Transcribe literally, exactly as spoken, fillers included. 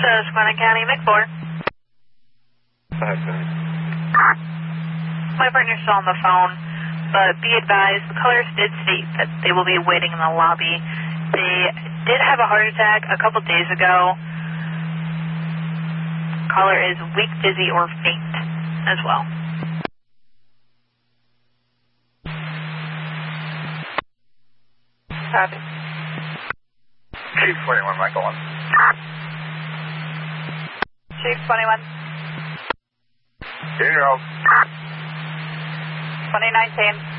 is Gwinnett County, M four. My partner's still on the phone, but be advised, the callers did state that they will be waiting in the lobby. They did have a heart attack a couple days ago. Caller is weak, dizzy, or faint as well. Copy. Chief twenty-one, Michael one. Chief twenty-one. Zero. twenty nineteen.